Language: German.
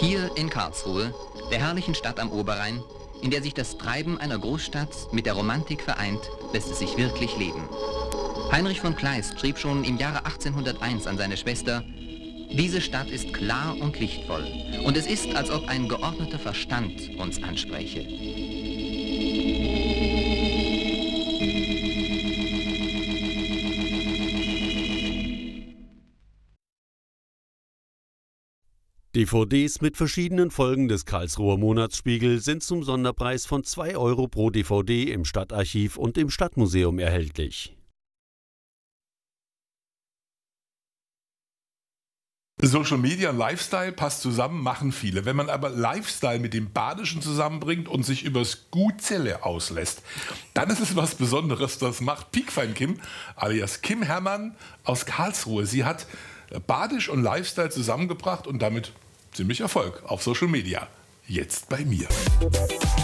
Hier in Karlsruhe, der herrlichen Stadt am Oberrhein, in der sich das Treiben einer Großstadt mit der Romantik vereint, lässt es sich wirklich leben. Heinrich von Kleist schrieb schon im Jahre 1801 an seine Schwester: Diese Stadt ist klar und lichtvoll, und es ist, als ob ein geordneter Verstand uns anspräche. DVDs mit verschiedenen Folgen des Karlsruher Monatsspiegel sind zum Sonderpreis von 2 € pro DVD im Stadtarchiv und im Stadtmuseum erhältlich. Social Media und Lifestyle passt zusammen, machen viele. Wenn man aber Lifestyle mit dem Badischen zusammenbringt und sich übers Gutzelle auslässt, dann ist es was Besonderes. Das macht Piekfein Kim, alias Kim Herrmann aus Karlsruhe. Sie hat Badisch und Lifestyle zusammengebracht und damit ziemlich Erfolg auf Social Media. Jetzt bei mir.